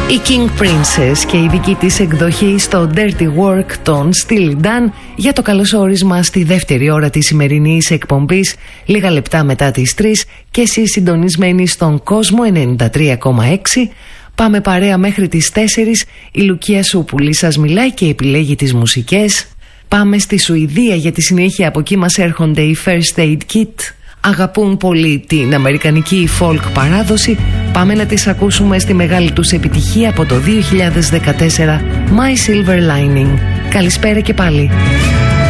Η King Princess και η δική της εκδοχή στο Dirty Work των Steely Dan για το καλωσόρισμα στη δεύτερη ώρα της σημερινής εκπομπής, λίγα λεπτά μετά τις 3 και εσείς συντονισμένοι στον κόσμο 93,6. Πάμε παρέα μέχρι τις 4. Η Λουκία Σούπουλη σας μιλάει και επιλέγει τις μουσικές. Πάμε στη Σουηδία για τη συνέχεια, από εκεί μας έρχονται οι First Aid Kit. Αγαπούν πολύ την αμερικανική folk παράδοση. Πάμε να τις ακούσουμε στη μεγάλη τους επιτυχία από το 2014, My Silver Lining. Καλησπέρα και πάλι.